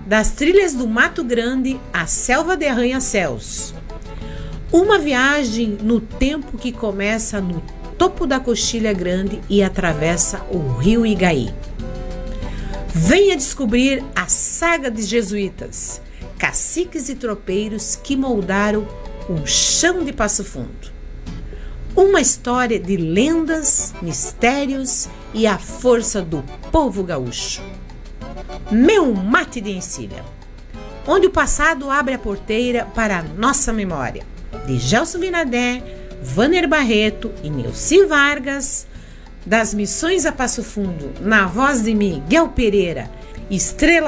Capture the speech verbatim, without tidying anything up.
das trilhas do Mato Grande à selva de arranha-céus. Uma viagem no tempo que começa no topo da Coxilha Grande e atravessa o rio Igaí. Venha descobrir a saga de jesuítas, caciques e tropeiros que moldaram o chão de Passo Fundo. Uma história de lendas, mistérios e a força do povo gaúcho. Meu Mate de Encilha, onde o passado abre a porteira para a nossa memória. De Gelson Vinadé, Vaner Barreto e Neuci Vargas, das Missões a Passo Fundo, na voz de Miguel Pereira, Estrela